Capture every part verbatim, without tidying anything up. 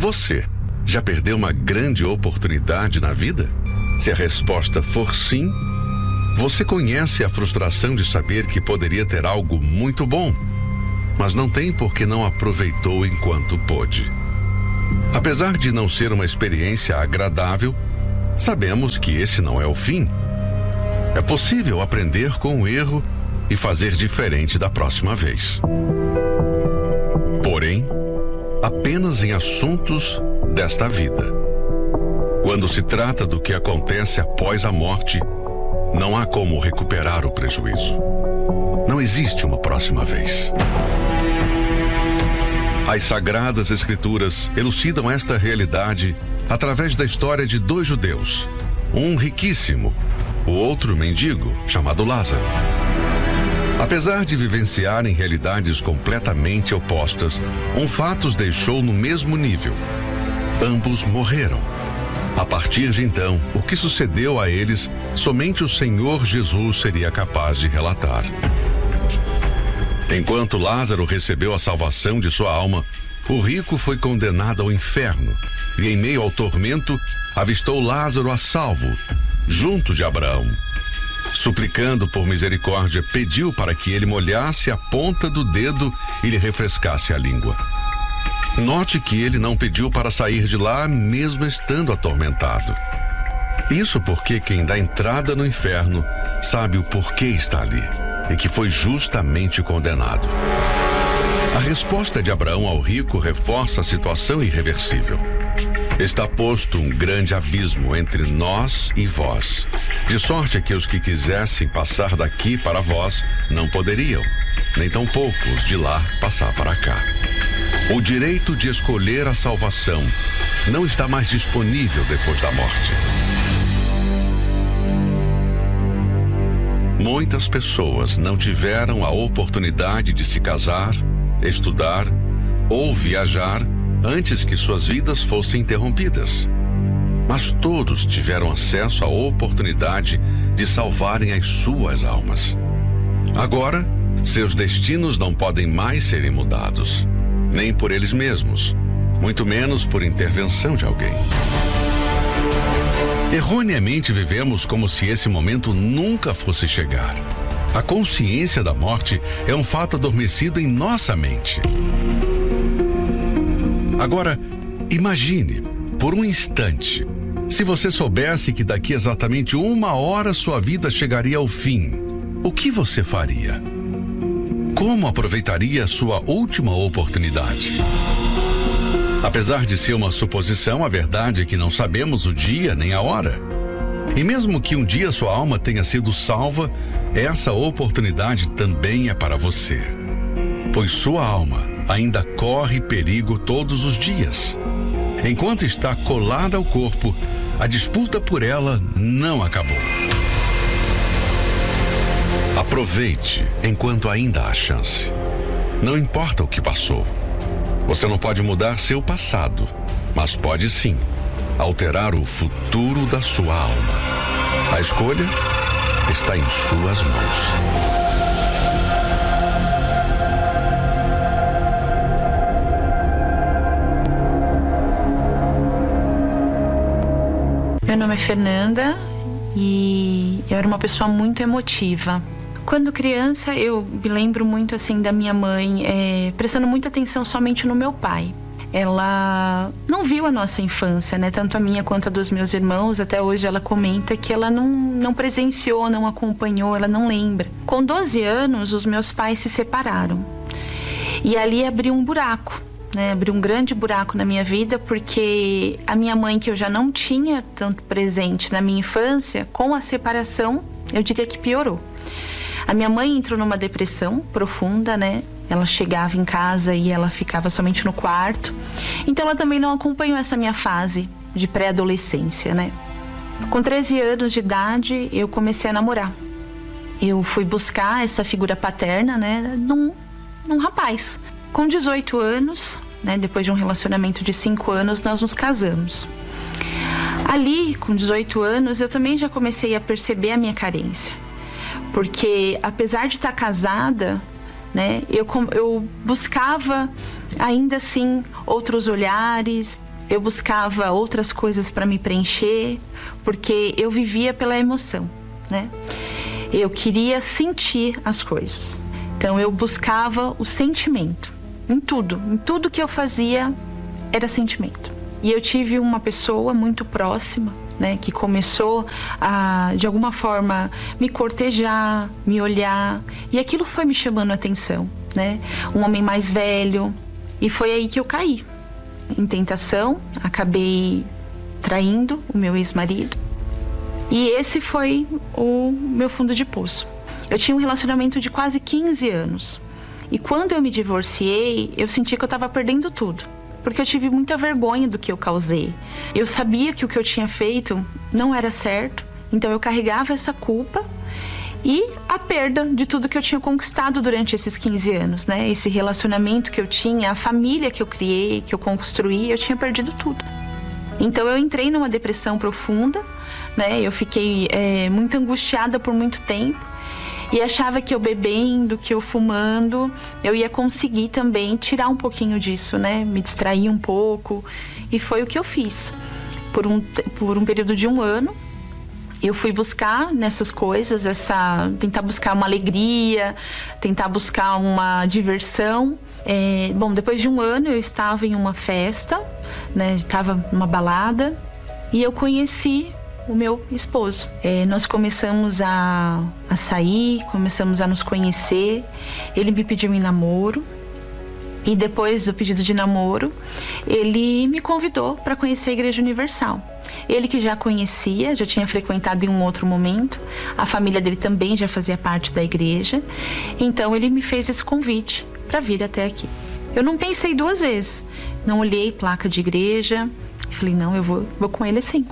Você já perdeu uma grande oportunidade na vida? Se a resposta for sim, você conhece a frustração de saber que poderia ter algo muito bom, mas não tem porque não aproveitou enquanto pôde. Apesar de não ser uma experiência agradável, sabemos que esse não é o fim. É possível aprender com o erro e fazer diferente da próxima vez. Porém, apenas em assuntos desta vida. Quando se trata do que acontece após a morte, não há como recuperar o prejuízo. Não existe uma próxima vez. As Sagradas Escrituras elucidam esta realidade através da história de dois judeus, um riquíssimo, o outro mendigo, chamado Lázaro. Apesar de vivenciarem realidades completamente opostas, um fato os deixou no mesmo nível. Ambos morreram. A partir de então, o que sucedeu a eles, somente o Senhor Jesus seria capaz de relatar. Enquanto Lázaro recebeu a salvação de sua alma, o rico foi condenado ao inferno e, em meio ao tormento, avistou Lázaro a salvo, junto de Abraão. Suplicando por misericórdia, pediu para que ele molhasse a ponta do dedo e lhe refrescasse a língua. Note que ele não pediu para sair de lá, mesmo estando atormentado. Isso porque quem dá entrada no inferno sabe o porquê está ali e que foi justamente condenado. A resposta de Abraão ao rico reforça a situação irreversível. Está posto um grande abismo entre nós e vós, de sorte que os que quisessem passar daqui para vós não poderiam, nem tampouco os de lá passar para cá. O direito de escolher a salvação não está mais disponível depois da morte. Muitas pessoas não tiveram a oportunidade de se casar, estudar ou viajar antes que suas vidas fossem interrompidas. Mas todos tiveram acesso à oportunidade de salvarem as suas almas. Agora, seus destinos não podem mais serem mudados, nem por eles mesmos, muito menos por intervenção de alguém. Erroneamente vivemos como se esse momento nunca fosse chegar. A consciência da morte é um fato adormecido em nossa mente. Agora, imagine, por um instante, se você soubesse que daqui exatamente uma hora sua vida chegaria ao fim, o que você faria? Como aproveitaria a sua última oportunidade? Apesar de ser uma suposição, a verdade é que não sabemos o dia nem a hora. E mesmo que um dia sua alma tenha sido salva, essa oportunidade também é para você. Pois sua alma ainda corre perigo todos os dias. Enquanto está colada ao corpo, a disputa por ela não acabou. Aproveite enquanto ainda há chance. Não importa o que passou. Você não pode mudar seu passado, mas pode sim alterar o futuro da sua alma. A escolha está em suas mãos. Meu nome é Fernanda e eu era uma pessoa muito emotiva. Quando criança, eu me lembro muito assim da minha mãe, é, prestando muita atenção somente no meu pai. Ela não viu a nossa infância, né? Tanto a minha quanto a dos meus irmãos. Até hoje ela comenta que ela não, não presenciou, não acompanhou, ela não lembra. Com doze anos, os meus pais se separaram. E ali abriu um buraco, né? Abriu um grande buraco na minha vida, porque a minha mãe, que eu já não tinha tanto presente na minha infância, com a separação, eu diria que piorou. A minha mãe entrou numa depressão profunda, né? Ela chegava em casa e ela ficava somente no quarto. Então ela também não acompanhou essa minha fase de pré-adolescência, né? Com treze anos de idade, eu comecei a namorar. Eu fui buscar essa figura paterna, né? Num, num rapaz. Com dezoito anos, né? Depois de um relacionamento de cinco anos, nós nos casamos. Ali, com dezoito anos, eu também já comecei a perceber a minha carência. Porque, apesar de estar casada, né, eu, eu buscava ainda assim outros olhares. eu buscava outras coisas para me preencher, porque eu vivia pela emoção, né? Eu queria sentir as coisas. Então eu buscava o sentimento. Em tudo, em tudo que eu fazia era sentimento. E eu tive uma pessoa muito próxima, né, que começou a, de alguma forma, me cortejar, me olhar. E aquilo foi me chamando a atenção, né? Um homem mais velho. E foi aí que eu caí em tentação, acabei traindo o meu ex-marido. E esse foi o meu fundo de poço. Eu tinha um relacionamento de quase quinze anos. E quando eu me divorciei, eu senti que eu estava perdendo tudo. Porque eu tive muita vergonha do que eu causei. Eu sabia que o que eu tinha feito não era certo. Então eu carregava essa culpa e a perda de tudo que eu tinha conquistado durante esses quinze anos, né? Esse relacionamento que eu tinha, a família que eu criei, que eu construí, eu tinha perdido tudo. Então eu entrei numa depressão profunda, né? Eu fiquei é, muito angustiada por muito tempo e achava que eu bebendo, que eu fumando, eu ia conseguir também tirar um pouquinho disso, né? Me distrair um pouco. E foi o que eu fiz. Por um, por um período de um ano, eu fui buscar nessas coisas, essa, tentar buscar uma alegria, tentar buscar uma diversão. É, bom, depois de um ano eu estava em uma festa, né? Estava numa balada e eu conheci o meu esposo. É, nós começamos a, a sair, começamos a nos conhecer. Ele me pediu em namoro. E depois do pedido de namoro, ele me convidou para conhecer a Igreja Universal. Ele que já conhecia, já tinha frequentado em um outro momento. A família dele também já fazia parte da igreja. Então ele me fez esse convite para vir até aqui. Eu não pensei duas vezes. Não olhei placa de igreja. Falei, não, eu vou, vou com ele sim.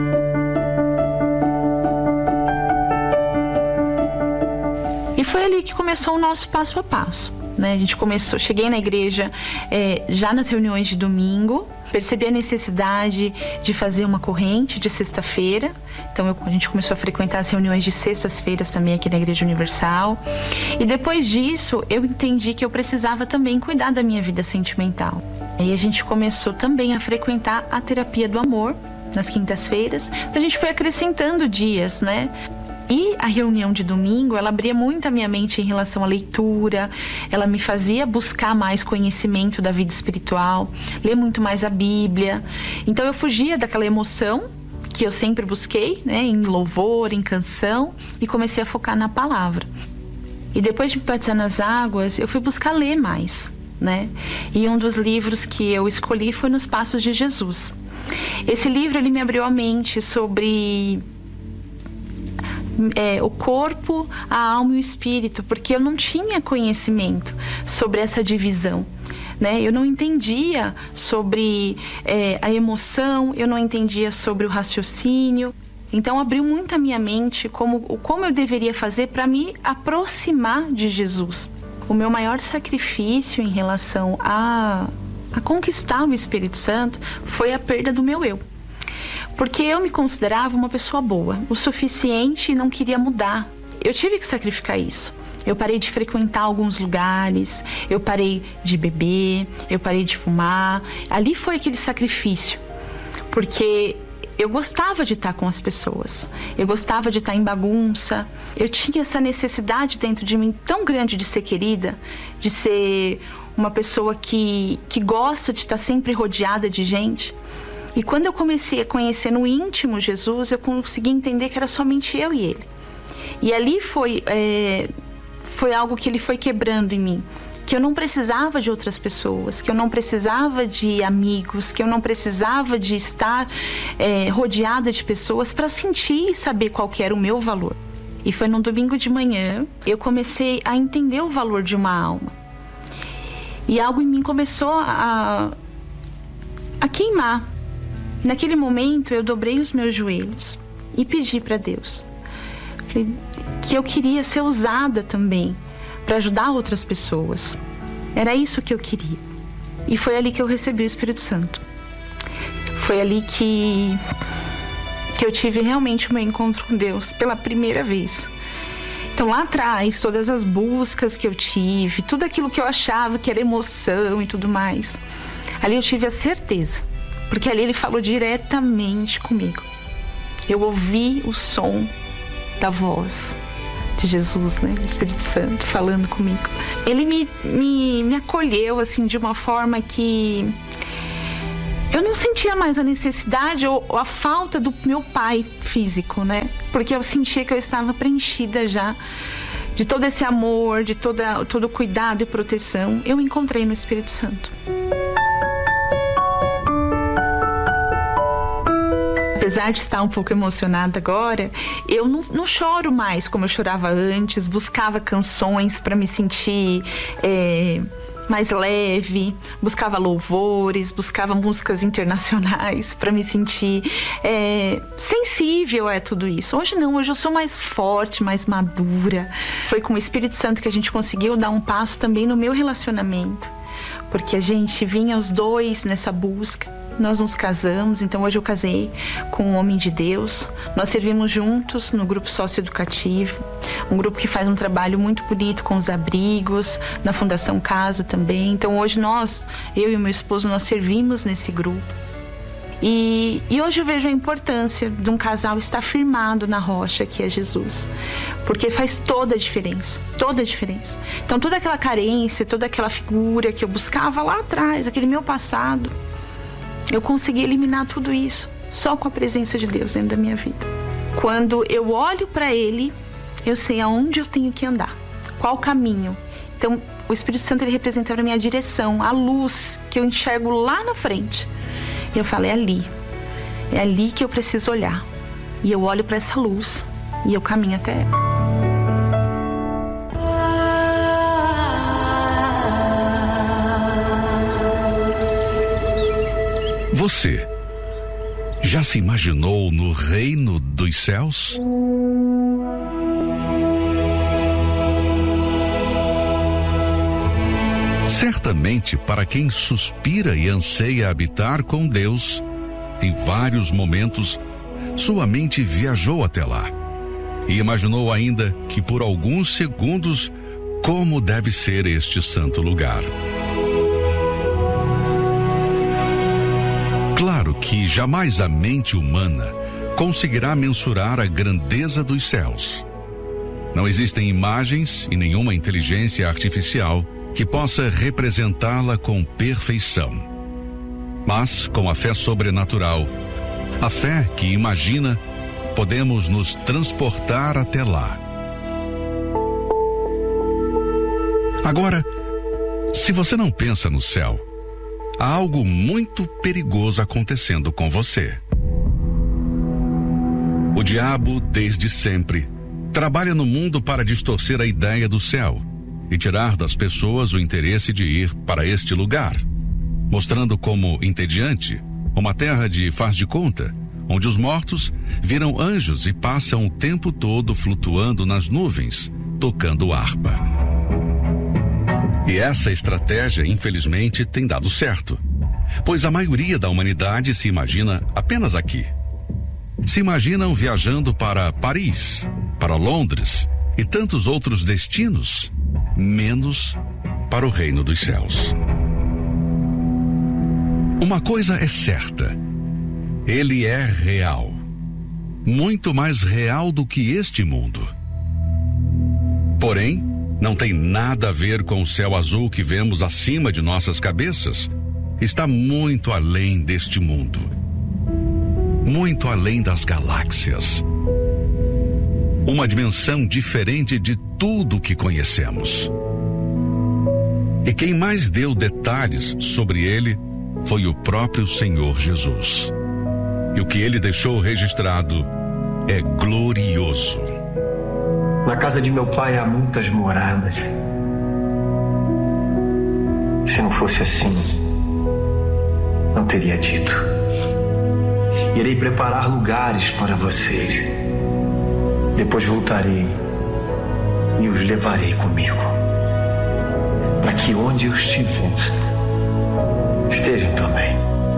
E foi ali que começou o nosso passo a passo, né? A gente começou, cheguei na igreja é, já nas reuniões de domingo, percebi a necessidade de fazer uma corrente de sexta-feira. Então eu, a gente começou a frequentar as reuniões de sextas-feiras também aqui na Igreja Universal. E depois disso eu entendi que eu precisava também cuidar da minha vida sentimental. E a gente começou também a frequentar a terapia do amor nas quintas-feiras. A gente foi acrescentando dias, né? E a reunião de domingo, ela abria muito a minha mente em relação à leitura, ela me fazia buscar mais conhecimento da vida espiritual, ler muito mais a Bíblia. Então eu fugia daquela emoção que eu sempre busquei, né, em louvor, em canção, e comecei a focar na palavra. E depois de me batizar nas águas, eu fui buscar ler mais, né? E um dos livros que eu escolhi foi Nos Passos de Jesus. Esse livro, ele me abriu a mente sobre É, o corpo, a alma e o espírito, porque eu não tinha conhecimento sobre essa divisão, né? Eu não entendia sobre é, a emoção, eu não entendia sobre o raciocínio. Então abriu muito a minha mente como, como eu deveria fazer para me aproximar de Jesus. O meu maior sacrifício em relação a, a conquistar o Espírito Santo foi a perda do meu eu. Porque eu me considerava uma pessoa boa, o suficiente, e não queria mudar. Eu tive que sacrificar isso. Eu parei de frequentar alguns lugares, eu parei de beber, eu parei de fumar. Ali foi aquele sacrifício, porque eu gostava de estar com as pessoas, eu gostava de estar em bagunça. Eu tinha essa necessidade dentro de mim tão grande de ser querida, de ser uma pessoa que, que gosta de estar sempre rodeada de gente. E quando eu comecei a conhecer no íntimo Jesus, eu consegui entender que era somente eu e ele. E ali foi, é, foi algo que ele foi quebrando em mim. Que eu não precisava de outras pessoas, que eu não precisava de amigos, que eu não precisava de estar é, rodeada de pessoas para sentir e saber qual que era o meu valor. E foi num domingo de manhã, eu comecei a entender o valor de uma alma. E algo em mim começou a, a queimar. Naquele momento eu dobrei os meus joelhos e pedi para Deus que eu queria ser usada também para ajudar outras pessoas. Era isso que eu queria. E foi ali que eu recebi o Espírito Santo. Foi ali que, que eu tive realmente o meu encontro com Deus pela primeira vez. Então lá atrás, todas as buscas que eu tive, tudo aquilo que eu achava que era emoção e tudo mais, ali eu tive a certeza porque ali ele falou diretamente comigo. Eu ouvi o som da voz de Jesus, né? O Espírito Santo falando comigo. Ele me, me, me acolheu, assim, de uma forma que eu não sentia mais a necessidade ou, ou a falta do meu pai físico, né? Porque eu sentia que eu estava preenchida já de todo esse amor, de toda, todo o cuidado e proteção. Eu encontrei no Espírito Santo. Apesar de estar um pouco emocionada agora, eu não, não choro mais como eu chorava antes. Buscava canções para me sentir é, mais leve, buscava louvores, buscava músicas internacionais para me sentir é, sensível a tudo isso. Hoje não, hoje eu sou mais forte, mais madura. Foi com o Espírito Santo que a gente conseguiu dar um passo também no meu relacionamento, porque a gente vinha os dois nessa busca. Nós nos casamos, então hoje eu casei com um homem de Deus. Nós servimos juntos no grupo socioeducativo, um grupo que faz um trabalho muito bonito com os abrigos, na Fundação Casa também. Então hoje nós, eu e o meu esposo, nós servimos nesse grupo. E, e hoje eu vejo a importância de um casal estar firmado na rocha que é Jesus, porque faz toda a diferença, toda a diferença. Então toda aquela carência, toda aquela figura que eu buscava lá atrás, aquele meu passado, eu consegui eliminar tudo isso só com a presença de Deus dentro da minha vida. Quando eu olho para Ele, eu sei aonde eu tenho que andar, qual caminho. Então, o Espírito Santo, ele representa a minha direção, a luz que eu enxergo lá na frente. E eu falo, é ali, é ali que eu preciso olhar. E eu olho para essa luz e eu caminho até ela. Você já se imaginou no reino dos céus? Certamente, para quem suspira e anseia habitar com Deus, em vários momentos, sua mente viajou até lá e imaginou ainda que por alguns segundos como deve ser este santo lugar. Claro que jamais a mente humana conseguirá mensurar a grandeza dos céus. Não existem imagens e nenhuma inteligência artificial que possa representá-la com perfeição. Mas, com a fé sobrenatural, a fé que imagina, podemos nos transportar até lá. Agora, se você não pensa no céu, há algo muito perigoso acontecendo com você. O diabo, desde sempre, trabalha no mundo para distorcer a ideia do céu e tirar das pessoas o interesse de ir para este lugar, mostrando como entediante uma terra de faz de conta, onde os mortos viram anjos e passam o tempo todo flutuando nas nuvens, tocando harpa. E essa estratégia, infelizmente, tem dado certo, pois a maioria da humanidade se imagina apenas aqui. Se imaginam viajando para Paris, para Londres e tantos outros destinos, menos para o reino dos céus. Uma coisa é certa: ele é real, muito mais real do que este mundo. Porém, não tem nada a ver com o céu azul que vemos acima de nossas cabeças. Está muito além deste mundo, muito além das galáxias. Uma dimensão diferente de tudo que conhecemos. E quem mais deu detalhes sobre ele foi o próprio Senhor Jesus. E o que ele deixou registrado é glorioso. Na casa de meu pai há muitas moradas. Se não fosse assim, não teria dito. Irei preparar lugares para vocês. Depois voltarei e os levarei comigo, para que onde eu estiver, estejam também.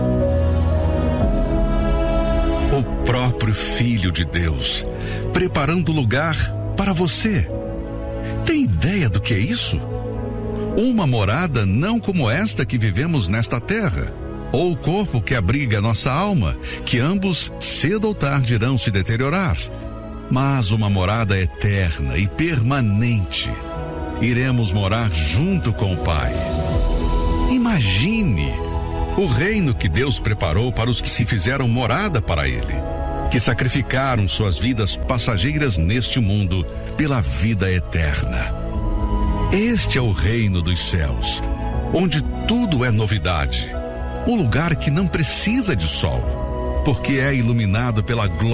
O próprio Filho de Deus, preparando lugar para você. Tem ideia do que é isso? Uma morada não como esta que vivemos nesta terra, ou o corpo que abriga nossa alma, que ambos cedo ou tarde irão se deteriorar, mas uma morada eterna e permanente. Iremos morar junto com o Pai. Imagine o reino que Deus preparou para os que se fizeram morada para Ele, que sacrificaram suas vidas passageiras neste mundo pela vida eterna. Este é o reino dos céus, onde tudo é novidade. Um lugar que não precisa de sol, porque é iluminado pela glória